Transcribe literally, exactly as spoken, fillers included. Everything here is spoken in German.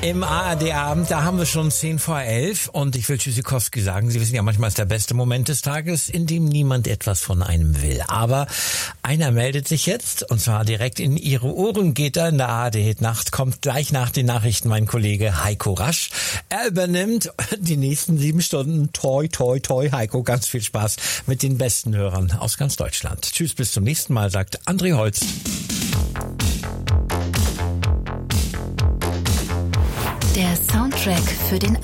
Im A R D-Abend, da haben wir schon zehn vor elf und ich will Tschüssikowski sagen, Sie wissen ja, manchmal ist der beste Moment des Tages, in dem niemand etwas von einem will. Aber einer meldet sich jetzt und zwar direkt in Ihre Ohren geht er in der A R D-Nacht, kommt gleich nach den Nachrichten mein Kollege Heiko Rasch. Er übernimmt die nächsten sieben Stunden. Toi, toi, toi, Heiko, ganz viel Spaß mit den besten Hörern aus ganz Deutschland. Tschüss, bis zum nächsten Mal, sagt André Holz. Der Soundtrack für den